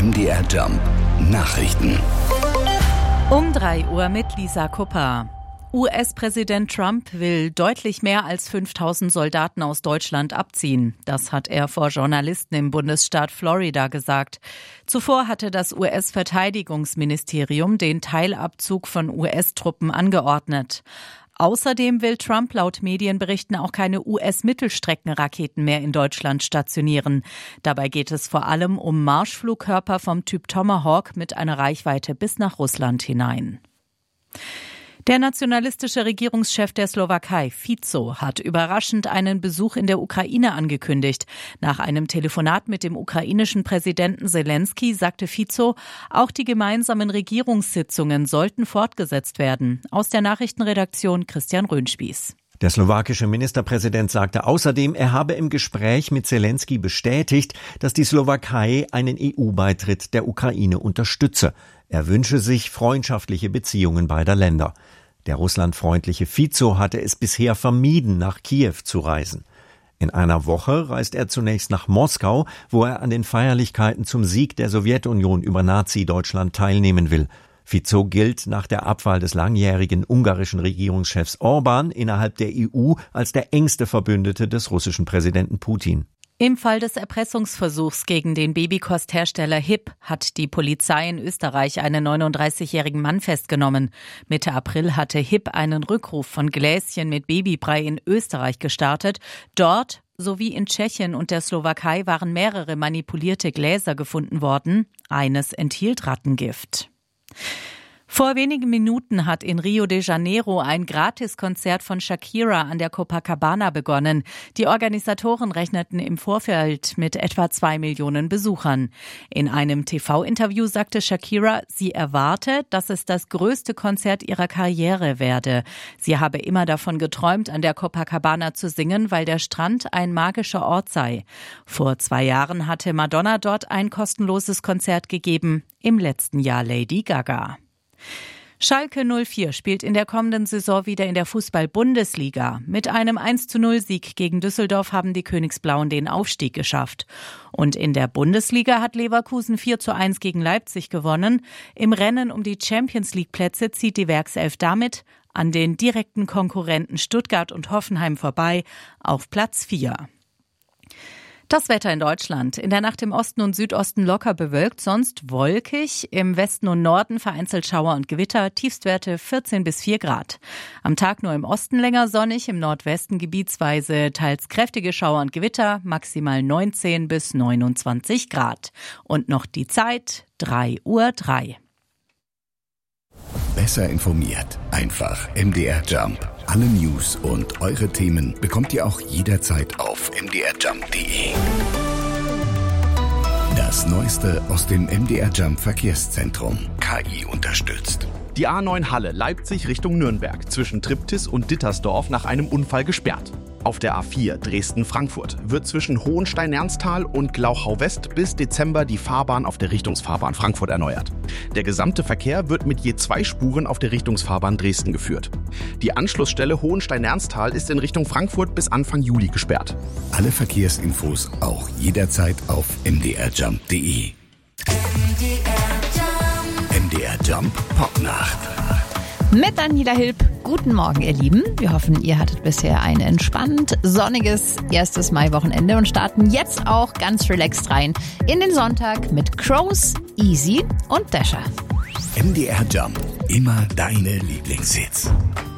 MDR Jump Nachrichten. Um 3 Uhr mit Lisa Kupper. US-Präsident Trump will deutlich mehr als 5.000 Soldaten aus Deutschland abziehen. Das hat er vor Journalisten im Bundesstaat Florida gesagt. Zuvor hatte das US-Verteidigungsministerium den Teilabzug von US-Truppen angeordnet. Außerdem will Trump laut Medienberichten auch keine US-Mittelstreckenraketen mehr in Deutschland stationieren. Dabei geht es vor allem um Marschflugkörper vom Typ Tomahawk mit einer Reichweite bis nach Russland hinein. Der nationalistische Regierungschef der Slowakei, Fico, hat überraschend einen Besuch in der Ukraine angekündigt. Nach einem Telefonat mit dem ukrainischen Präsidenten Selensky sagte Fico, auch die gemeinsamen Regierungssitzungen sollten fortgesetzt werden. Aus der Nachrichtenredaktion Christian Röhnspieß. Der slowakische Ministerpräsident sagte außerdem, er habe im Gespräch mit Selensky bestätigt, dass die Slowakei einen EU-Beitritt der Ukraine unterstütze. Er wünsche sich freundschaftliche Beziehungen beider Länder. Der russlandfreundliche Fico hatte es bisher vermieden, nach Kiew zu reisen. In einer Woche reist er zunächst nach Moskau, wo er an den Feierlichkeiten zum Sieg der Sowjetunion über Nazi-Deutschland teilnehmen will. Fico gilt nach der Abwahl des langjährigen ungarischen Regierungschefs Orbán innerhalb der EU als der engste Verbündete des russischen Präsidenten Putin. Im Fall des Erpressungsversuchs gegen den Babykosthersteller HiP hat die Polizei in Österreich einen 39-jährigen Mann festgenommen. Mitte April hatte HiP einen Rückruf von Gläschen mit Babybrei in Österreich gestartet. Dort sowie in Tschechien und der Slowakei waren mehrere manipulierte Gläser gefunden worden. Eines enthielt Rattengift. Vor wenigen Minuten hat in Rio de Janeiro ein Gratiskonzert von Shakira an der Copacabana begonnen. Die Organisatoren rechneten im Vorfeld mit etwa 2 Millionen Besuchern. In einem TV-Interview sagte Shakira, sie erwarte, dass es das größte Konzert ihrer Karriere werde. Sie habe immer davon geträumt, an der Copacabana zu singen, weil der Strand ein magischer Ort sei. Vor 2 Jahren hatte Madonna dort ein kostenloses Konzert gegeben, im letzten Jahr Lady Gaga. Schalke 04 spielt in der kommenden Saison wieder in der Fußball-Bundesliga. Mit einem 1:0-Sieg gegen Düsseldorf haben die Königsblauen den Aufstieg geschafft. Und in der Bundesliga hat Leverkusen 4:1 gegen Leipzig gewonnen. Im Rennen um die Champions-League-Plätze zieht die Werkself damit an den direkten Konkurrenten Stuttgart und Hoffenheim vorbei auf Platz 4. Das Wetter in Deutschland. In der Nacht im Osten und Südosten locker bewölkt, sonst wolkig. Im Westen und Norden vereinzelt Schauer und Gewitter, Tiefstwerte 14 bis 4 Grad. Am Tag nur im Osten länger sonnig, im Nordwesten gebietsweise teils kräftige Schauer und Gewitter, maximal 19 bis 29 Grad. Und noch die Zeit, 3:03 Uhr. Besser informiert, einfach MDR Jump. Alle News und eure Themen bekommt ihr auch jederzeit auf mdrjump.de. Das Neueste aus dem MDR Jump Verkehrszentrum. KI unterstützt. Die A9 Halle Leipzig Richtung Nürnberg zwischen Triptis und Dittersdorf nach einem Unfall gesperrt. Auf der A4 Dresden-Frankfurt wird zwischen Hohenstein-Ernsthal und Glauchau-West bis Dezember die Fahrbahn auf der Richtungsfahrbahn Frankfurt erneuert. Der gesamte Verkehr wird mit je 2 Spuren auf der Richtungsfahrbahn Dresden geführt. Die Anschlussstelle Hohenstein-Ernsthal ist in Richtung Frankfurt bis Anfang Juli gesperrt. Alle Verkehrsinfos auch jederzeit auf mdrjump.de. MDR Jump Popnacht. Mit Daniela Hilb. Guten Morgen, ihr Lieben. Wir hoffen, ihr hattet bisher ein entspannt, sonniges erstes Maiwochenende und starten jetzt auch ganz relaxed rein in den Sonntag mit Crows, Easy und Dasher. MDR Jump. Immer deine Lieblingshits.